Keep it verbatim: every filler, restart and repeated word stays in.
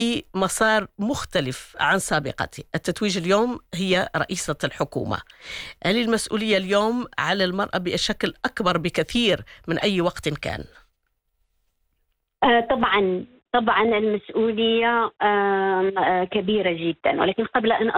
مسار مختلف عن سابقته. التتويج اليوم هي رئيسة الحكومة. هل المسؤولية اليوم على المرأة بشكل أكبر بكثير من أي وقت كان؟ آه طبعا طبعا المسؤولية آه كبيرة جدا، ولكن قبل أن